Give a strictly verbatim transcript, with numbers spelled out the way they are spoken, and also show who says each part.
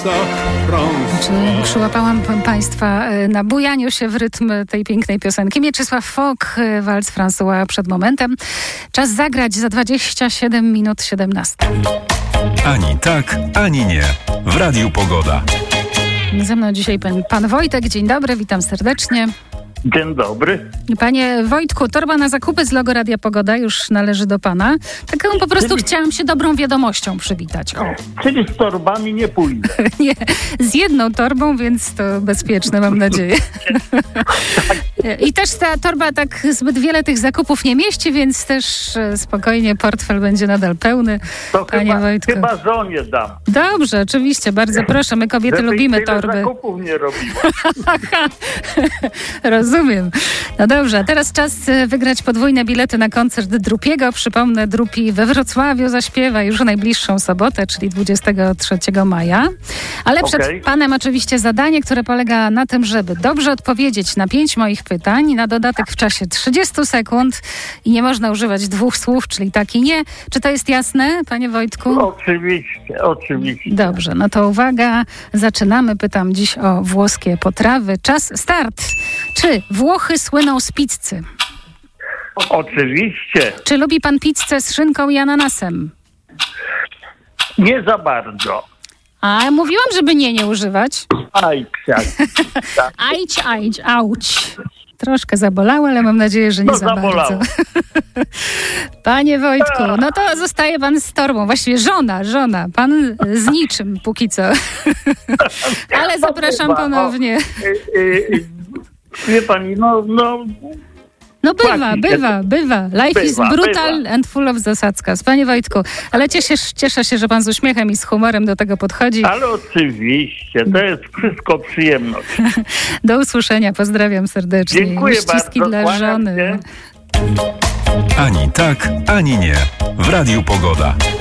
Speaker 1: Czy przyłapałam Państwa na bujaniu się w rytm tej pięknej piosenki? Mieczysław Fok, walc François przed momentem. Czas zagrać za dwadzieścia siedem minut siedemnaście.
Speaker 2: Ani tak, ani nie. W Radiu Pogoda.
Speaker 1: Ze mną dzisiaj pan, pan Wojtek. Dzień dobry, witam serdecznie.
Speaker 3: Dzień dobry.
Speaker 1: Panie Wojtku, torba na zakupy z logo Radia Pogoda już należy do pana. Taką po prostu
Speaker 3: Czyli... chciałam
Speaker 1: się dobrą wiadomością przywitać. O.
Speaker 3: Czyli z torbami nie pójdę.
Speaker 1: Nie, z jedną torbą, więc to bezpieczne, mam nadzieję. I też ta torba tak zbyt wiele tych zakupów nie mieści, więc też spokojnie portfel będzie nadal pełny.
Speaker 3: To
Speaker 1: Panie
Speaker 3: chyba,
Speaker 1: Wojtku.
Speaker 3: chyba żonie dam.
Speaker 1: Dobrze, oczywiście, bardzo proszę. My kobiety
Speaker 3: Żeby
Speaker 1: lubimy
Speaker 3: tyle
Speaker 1: torby.
Speaker 3: zakupów nie robiła.
Speaker 1: Rozumiem. No dobrze, a teraz czas wygrać podwójne bilety na koncert Drupiego. Przypomnę, Drupi we Wrocławiu zaśpiewa już w najbliższą sobotę, czyli dwudziestego trzeciego maja. Ale
Speaker 3: Okay.
Speaker 1: przed panem oczywiście zadanie, które polega na tym, żeby dobrze odpowiedzieć na pięć moich pytań, na dodatek w czasie trzydziestu sekund i nie można używać dwóch słów, czyli tak i nie. Czy to jest jasne, panie Wojtku?
Speaker 3: Oczywiście, oczywiście.
Speaker 1: Dobrze, no to uwaga, zaczynamy. Pytam dziś o włoskie potrawy. Czas, start. Czy Włochy słyną z pizzy?
Speaker 3: Oczywiście.
Speaker 1: Czy lubi pan pizzę z szynką i ananasem?
Speaker 3: Nie za bardzo.
Speaker 1: A mówiłam, żeby nie, nie używać.
Speaker 3: Aj, ksiak. Tak.
Speaker 1: Ajdź, ajdź, auć. Troszkę zabolało, ale mam nadzieję, że nie
Speaker 3: No,
Speaker 1: za
Speaker 3: zabolało.
Speaker 1: bardzo. Panie Wojtku, no to zostaje pan z torbą. Właściwie żona, żona. Pan z niczym póki co. Ale zapraszam ponownie.
Speaker 3: Y, y, Wie pani, no, no...
Speaker 1: No bywa,
Speaker 3: Płaci się.
Speaker 1: bywa, bywa. Life
Speaker 3: Bywa,
Speaker 1: is brutal
Speaker 3: bywa.
Speaker 1: and full of zasadzkas. Panie Wojtku, ale cieszę, cieszę się, że pan z uśmiechem i z humorem do tego podchodzi.
Speaker 3: Ale oczywiście, to jest wszystko przyjemność.
Speaker 1: Do usłyszenia, pozdrawiam serdecznie.
Speaker 3: Dziękuję
Speaker 1: Uściski
Speaker 3: bardzo,
Speaker 1: dla
Speaker 3: kłaniam
Speaker 1: żony.
Speaker 3: się.
Speaker 2: Ani tak, ani nie. W Radiu Pogoda.